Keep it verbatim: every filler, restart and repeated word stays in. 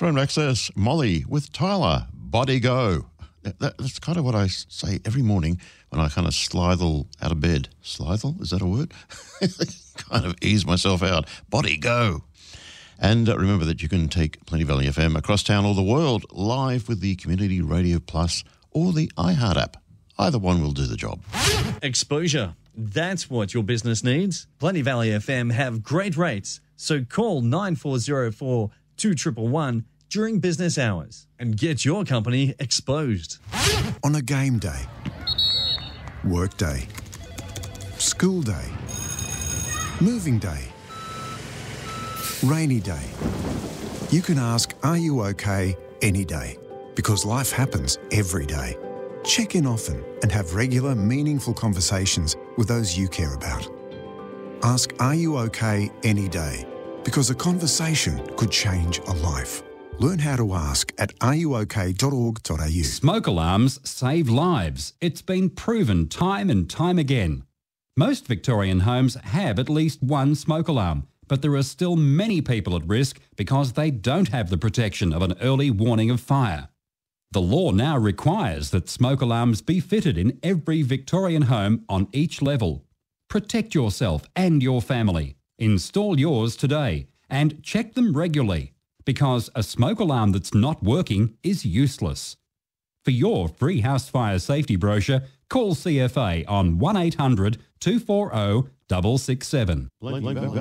Throne Access, Molly with Tyler, Body Go. That, that's kind of what I say every morning when I kind of slithel out of bed. Slithel, is that a word? Kind of ease myself out. Body Go. And uh, remember that you can take Plenty Valley F M across town or the world live with the Community Radio Plus or the iHeart app. Either one will do the job. Exposure. That's what your business needs. Plenty Valley F M have great rates, so call nine four zero four, two one one one during business hours and get your company exposed. On a game day, work day, school day, moving day, rainy day. You can ask, are you okay, any day? Because life happens every day. Check in often and have regular, meaningful conversations with those you care about. Ask, are you okay, any day? Because a conversation could change a life. Learn how to ask at are you okay dot org dot a u. Smoke alarms save lives. It's been proven time and time again. Most Victorian homes have at least one smoke alarm, but there are still many people at risk because they don't have the protection of an early warning of fire. The law now requires that smoke alarms be fitted in every Victorian home on each level. Protect yourself and your family. Install yours today and check them regularly, because a smoke alarm that's not working is useless. For your free house fire safety brochure, call C F A on one eight hundred, two four zero, six six seven.